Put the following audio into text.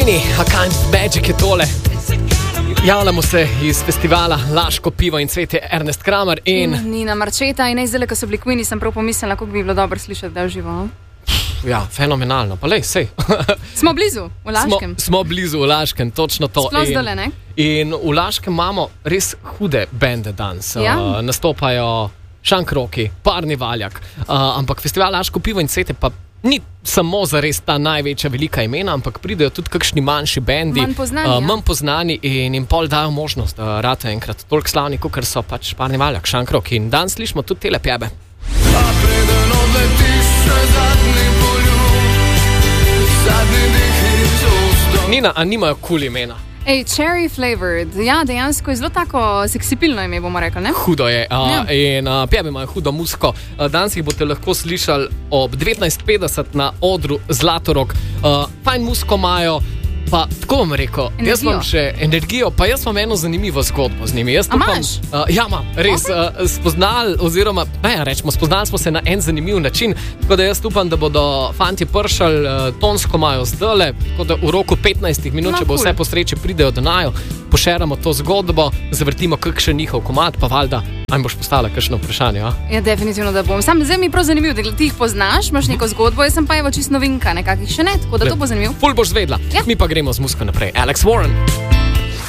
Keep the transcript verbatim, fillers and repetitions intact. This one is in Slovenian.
Queenie, A Kind of Magic je tole. Javljamo se iz festivala Laško pivo in cvetje Ernest Kramer in... in Nina Marčeta in zdaj, ko so bili Queenie, sem prav pomislila, kako bi bilo dobro slišati, da je živo. Ja, fenomenalno, pa lej, sej. Smo blizu, v Laškem. Smo, smo blizu v Laškem, točno to. Sploh zdole, ne? In v Laškem imamo res hude bende danes. Ja. Uh, nastopajo Šankroki, Parni Valjak, uh, ampak festival Laško pivo in cvetje pa ni samo za res ta največja velika imena, ampak pridejo tudi kakšni manjši bendi, manj poznani, uh, ja. manj poznani in jim pol dajo možnost, da uh, rata enkrat toliko slavni, kot so pač Parni Valjak, Šankroki. In danes slišimo tudi tele pjebe. A preden odletiš še zadnji poljub, zadnji dih izostal. Nina, a nimajo kul imena? Ej, cherry flavored, ja, dejansko je zelo tako seksipilno ime, bomo rekli, ne? Hudo je, uh, Ja. in uh, pjebe imajo hudo muziko. Uh, danes jih boste lahko slišali ob devetnajst petdeset na odru Zlatorog. Uh, fajn muziko imajo, pa tako vam rekel, jaz Energijo. imam še energijo, pa jaz imam eno zanimivo zgodbo z njimi. Jaz A upam, imaš? uh, ja, imam, res, okay. uh, spoznali, oziroma, ne, rečemo, spoznali smo se na en zanimiv način, tako da jaz upam, da bodo fantje pršali, uh, tonsko imajo zdale, tako da v roku petnajst minut, No, če bo cool. vse po sreči, pridejo do naju, pošeramo to zgodbo, zavrtimo kakšen njihov komad, pa valjda, aj boš postala kakšno vprašanje, a? Ja, definitivno, da bom. Sam zdaj mi je prav zanimivo, da ti jih poznaš, imaš neko zgodbo, jaz sem pa evo čist novinka, nekakih še ne, tako da to bo zanimivo. Ful boš zvedla. Ja. Mi pa gremo z muziko naprej. Alex Warren.